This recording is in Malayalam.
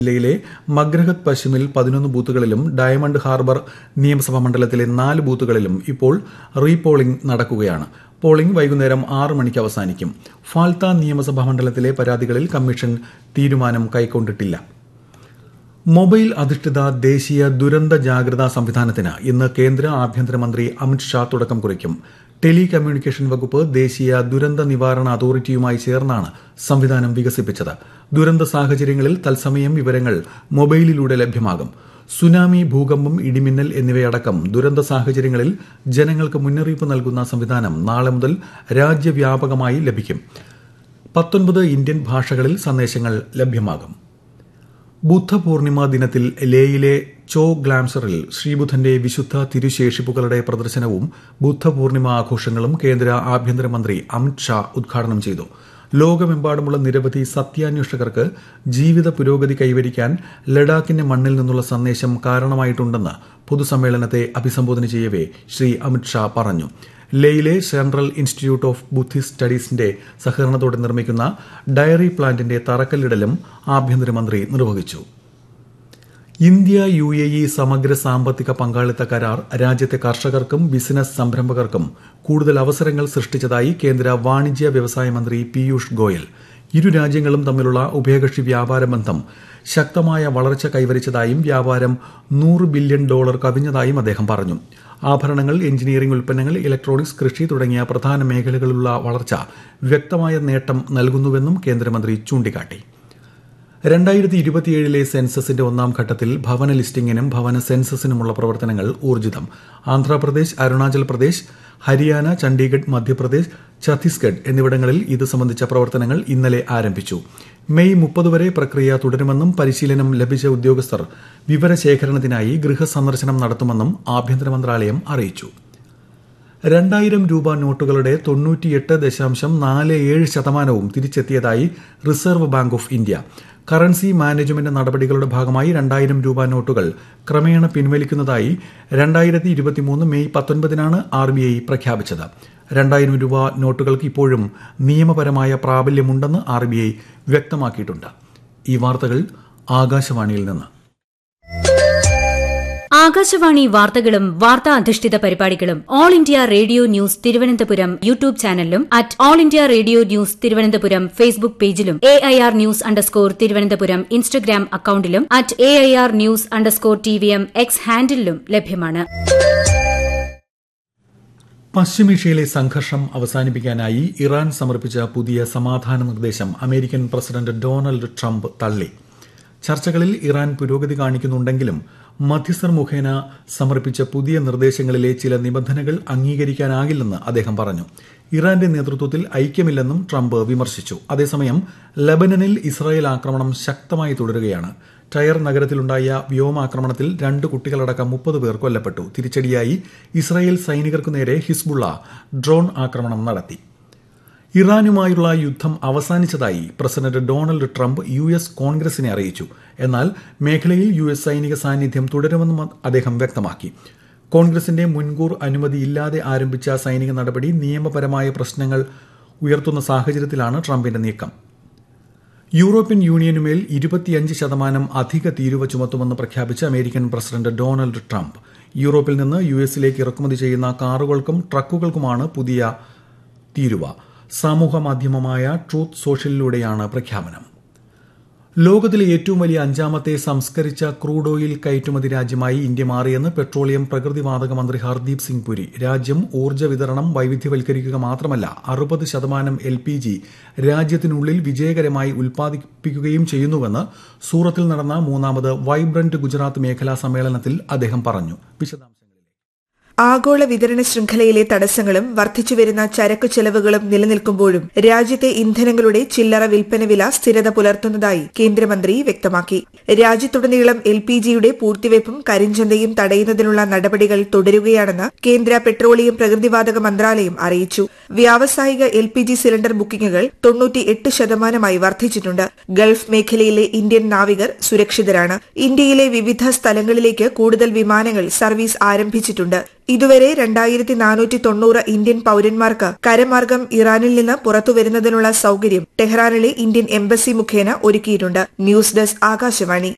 ജില്ലയിലെ മഗ്രഹത് പശ്ചിമിൽ 11 ബൂത്തുകളിലും ഡയമണ്ട് ഹാർബർ നിയമസഭാ മണ്ഡലത്തിലെ 4 ബൂത്തുകളിലും ഇപ്പോൾ റീപോളിംഗ് നടക്കുകയാണ്. പോളിംഗ് വൈകുന്നേരം 6 മണിക്ക് അവസാനിക്കും. ഫാൽത്ത നിയമസഭാ മണ്ഡലത്തിലെ പരാതികളിൽ കമ്മീഷൻ തീരുമാനം കൈക്കൊണ്ടിട്ടില്ല. മൊബൈൽ അധിഷ്ഠിത ദേശീയ ദുരന്ത ജാഗ്രതാ സംവിധാനത്തിന് ഇന്ന് കേന്ദ്ര ആഭ്യന്തരമന്ത്രി അമിത് ഷാ തുടക്കം കുറിക്കും. ടെലി കമ്മ്യൂണിക്കേഷൻ വകുപ്പ് ദേശീയ ദുരന്ത നിവാരണ അതോറിറ്റിയുമായി ചേർന്നാണ് സംവിധാനം വികസിപ്പിച്ചത്. ദുരന്ത സാഹചര്യങ്ങളിൽ തത്സമയം വിവരങ്ങൾ മൊബൈലിലൂടെ ലഭ്യമാകും. സുനാമി, ഭൂകമ്പം, ഇടിമിന്നൽ എന്നിവയടക്കം ദുരന്ത സാഹചര്യങ്ങളിൽ ജനങ്ങൾക്ക് മുന്നറിയിപ്പ് നൽകുന്ന സംവിധാനം നാളെ മുതൽ രാജ്യവ്യാപകമായി ലഭിക്കും. 19 ഇന്ത്യൻ ഭാഷകളിൽ സന്ദേശങ്ങൾ ലഭ്യമാകും. ബുദ്ധപൂർണിമ ദിനത്തിൽ ലേയിലെ ചോ ഗ്ലാംസറിൽ ശ്രീബുദ്ധന്റെ വിശുദ്ധ തിരുശേഷിപ്പുകളുടെ പ്രദർശനവും ബുദ്ധപൂർണിമ ആഘോഷങ്ങളും കേന്ദ്ര ആഭ്യന്തരമന്ത്രി അമിത് ഷാ ഉദ്ഘാടനം ചെയ്തു. ലോകമെമ്പാടുമുള്ള നിരവധി സത്യാന്വേഷകർക്ക് ജീവിത പുരോഗതി കൈവരിക്കാൻ ലഡാക്കിന്റെ മണ്ണിൽ നിന്നുള്ള സന്ദേശം കാരണമായിട്ടുണ്ടെന്ന് പൊതുസമ്മേളനത്തെ അഭിസംബോധന ചെയ്യവേ ശ്രീ അമിത് ഷാ പറഞ്ഞു. ലേയിലെ സെൻട്രൽ ഇൻസ്റ്റിറ്റ്യൂട്ട് ഓഫ് ബുദ്ധിസ്റ്റ് സ്റ്റഡീസിന്റെ സഹകരണത്തോടെ നിർമ്മിക്കുന്ന ഡയറി പ്ലാന്റിന്റെ തറക്കല്ലിടലും ആഭ്യന്തരമന്ത്രി നിർവഹിച്ചു. ഇന്ത്യ UAE സമഗ്ര സാമ്പത്തിക പങ്കാളിത്ത കരാർ രാജ്യത്തെ കർഷകർക്കും ബിസിനസ് സംരംഭകർക്കും കൂടുതൽ അവസരങ്ങൾ സൃഷ്ടിച്ചതായി കേന്ദ്ര വാണിജ്യ വ്യവസായ മന്ത്രി പീയൂഷ് ഗോയൽ. ഇരു രാജ്യങ്ങളും തമ്മിലുള്ള ഉഭയകക്ഷി വ്യാപാര ബന്ധം ശക്തമായ വളർച്ച കൈവരിച്ചതായും വ്യാപാരം $100 ബില്യൺ കവിഞ്ഞതായും അദ്ദേഹം പറഞ്ഞു. ആഭരണങ്ങൾ, എഞ്ചിനീയറിംഗ് ഉൽപ്പന്നങ്ങൾ, ഇലക്ട്രോണിക്സ്, കൃഷി തുടങ്ങിയ പ്രധാന മേഖലകളിലുള്ള വളർച്ച വ്യക്തമായ നേട്ടം നൽകുന്നുവെന്നും കേന്ദ്രമന്ത്രി ചൂണ്ടിക്കാട്ടി. 2027 സെൻസസിന്റെ 1ാം ഘട്ടത്തിൽ ഭവന ലിസ്റ്റിംഗിനും ഭവന സെൻസസിനുമുള്ള പ്രവർത്തനങ്ങൾ ഊർജിതം. ആന്ധ്രാപ്രദേശ്, അരുണാചൽ പ്രദേശ്, ഹരിയാന, ചണ്ഡീഗഡ്, മധ്യപ്രദേശ്, ഛത്തീസ്ഗഡ് എന്നിവിടങ്ങളിൽ ഇത് സംബന്ധിച്ച പ്രവർത്തനങ്ങൾ ഇന്നലെ ആരംഭിച്ചു. മെയ് 30 വരെ പ്രക്രിയ തുടരുമെന്നും പരിശീലനം ലഭിച്ച ഉദ്യോഗസ്ഥർ വിവരശേഖരണത്തിനായി ഗൃഹസന്ദർശനം നടത്തുമെന്നും ആഭ്യന്തര മന്ത്രാലയം അറിയിച്ചു. 2000 രൂപ നോട്ടുകളുടെ 98.47% തിരിച്ചെത്തിയതായി reserve bank of India. Currency management നടപടികളുടെ ഭാഗമായി 2000 രൂപ നോട്ടുകൾ ക്രമേണ പിൻവലിക്കുന്നതായി 2023 മെയ് 19 RBI പ്രഖ്യാപിച്ചത്. 2000 രൂപ നോട്ടുകൾക്ക് ഇപ്പോഴും നിയമപരമായ പ്രാബല്യമുണ്ടെന്ന് RBI വ്യക്തമാക്കിയിട്ടുണ്ട്. ഈ വാർത്തകൾ ആകാശവാണിയിൽ നിന്ന്. ആകാശവാണി വാർത്തകളും വാർത്താ അധിഷ്ഠിത പരിപാടികളും all India radio news Thiruvananthapuram YouTube ചാനലിലും all India radio news Thiruvananthapuram Facebook പേജിലും AIR ന്യൂസ് _തിരുവനന്തപുരം ഇൻസ്റ്റഗ്രാം അക്കൌണ്ടിലും AIR ന്യൂസ് _TVM X ഹാൻഡിലും ലഭ്യമാണ്. പശ്ചിമേഷ്യയിലെ സംഘർഷം അവസാനിപ്പിക്കാനായി ഇറാൻ സമർപ്പിച്ച പുതിയ സമാധാന നിർദ്ദേശം അമേരിക്കൻ പ്രസിഡന്റ് ഡൊണാൾഡ് ട്രംപ് തള്ളി. ചർച്ചകളിൽ ഇറാൻ പുരോഗതി കാണിക്കുന്നുണ്ടെങ്കിലും മധ്യസ്ഥർ മുഖേന സമർപ്പിച്ച പുതിയ നിർദ്ദേശങ്ങളിലെ ചില നിബന്ധനകൾ അംഗീകരിക്കാനാകില്ലെന്ന് അദ്ദേഹം പറഞ്ഞു. ഇറാന്റെ നേതൃത്വത്തിൽ ഐക്യമില്ലെന്നും ട്രംപ് വിമർശിച്ചു. അതേസമയം ലബനനിൽ ഇസ്രായേൽ ആക്രമണം ശക്തമായി തുടരുകയാണ്. ടയർ നഗരത്തിലുണ്ടായ വ്യോമാക്രമണത്തിൽ 2 കുട്ടികളടക്കം 30 പേർ കൊല്ലപ്പെട്ടു. തിരിച്ചടിയായി ഇസ്രായേൽ സൈനികർക്കു നേരെ ഹിസ്ബുള്ള ഡ്രോൺ ആക്രമണം നടത്തി. ഇറാനുമായുള്ള യുദ്ധം അവസാനിച്ചതായി പ്രസിഡന്റ് ഡൊണാൾഡ് ട്രംപ് US കോൺഗ്രസിനെ അറിയിച്ചു. എന്നാൽ മേഖലയിൽ US സൈനിക സാന്നിധ്യം തുടരുമെന്നും അദ്ദേഹം വ്യക്തമാക്കി. കോൺഗ്രസിന്റെ മുൻകൂർ അനുമതിയില്ലാതെ ആരംഭിച്ച സൈനിക നടപടി നിയമപരമായ പ്രശ്നങ്ങൾ ഉയർത്തുന്ന സാഹചര്യത്തിലാണ് ട്രംപിന്റെ നീക്കം. യൂറോപ്യൻ യൂണിയനുമേൽ 25% അധിക തീരുവ ചുമത്തുമെന്ന് പ്രഖ്യാപിച്ച അമേരിക്കൻ പ്രസിഡന്റ് ഡൊണാൾഡ് ട്രംപ് യൂറോപ്പിൽ നിന്ന് US ഇറക്കുമതി ചെയ്യുന്ന കാറുകൾക്കും ട്രക്കുകൾക്കുമാണ് പുതിയ തീരുവ. സമൂഹ മാധ്യമമായ ട്രൂത്ത് സോഷ്യലിലൂടെയാണ് പ്രഖ്യാപനം. ലോകത്തിലെ ഏറ്റവും വലിയ 5ാമത്തെ സംസ്കരിച്ച ക്രൂഡ് ഓയിൽ കയറ്റുമതി രാജ്യമായി ഇന്ത്യ മാറിയെന്ന് പെട്രോളിയം പ്രകൃതിവാതക മന്ത്രി ഹർദീപ് സിംഗ് പുരി. രാജ്യം ഊർജ്ജ വിതരണം വൈവിധ്യവൽക്കരിക്കുക മാത്രമല്ല 60% LPG രാജ്യത്തിനുള്ളിൽ വിജയകരമായി ഉൽപ്പാദിപ്പിക്കുകയും ചെയ്യുന്നുവെന്ന് സൂറത്തിൽ നടന്ന 3ാമത് വൈബ്രന്റ് ഗുജറാത്ത് മേഖലാ സമ്മേളനത്തിൽ അദ്ദേഹം പറഞ്ഞു. ആഗോള വിതരണ ശൃംഖലയിലെ തടസ്സങ്ങളും വർദ്ധിച്ചുവരുന്ന ചരക്കു ചെലവുകളും നിലനിൽക്കുമ്പോഴും രാജ്യത്തെ ഇന്ധനങ്ങളുടെ ചില്ലറ വിൽപ്പന വില സ്ഥിരത പുലർത്തുന്നതായി കേന്ദ്രമന്ത്രി വ്യക്തമാക്കി. രാജ്യത്തുടനീളം LPGയുടെ പൂഴ്ത്തിവയ്പും കരിഞ്ചന്തയും തടയുന്നതിനുള്ള നടപടികൾ തുടരുകയാണെന്ന് കേന്ദ്ര പെട്രോളിയം പ്രകൃതിവാതക മന്ത്രാലയം അറിയിച്ചു. വ്യാവസായിക LPG സിലിണ്ടർ ബുക്കിംഗുകൾ 98% വർദ്ധിച്ചിട്ടുണ്ട്. ഗൾഫ് മേഖലയിലെ ഇന്ത്യൻ നാവികർ സുരക്ഷിതരാണ്. ഇന്ത്യയിലെ വിവിധ സ്ഥലങ്ങളിലേക്ക് കൂടുതൽ വിമാനങ്ങൾ സർവീസ് ആരംഭിച്ചിട്ടുണ്ട്. ഇതുവരെ 2490 ഇന്ത്യൻ പൌരന്മാർക്ക് കരമാർഗം ഇറാനിൽ നിന്ന് പുറത്തുവരുന്നതിനുള്ള സൌകര്യം ടെഹ്റാനിലെ ഇന്ത്യൻ എംബസി മുഖേന ഒരുക്കിയിട്ടുണ്ട്. News desk Akashvani.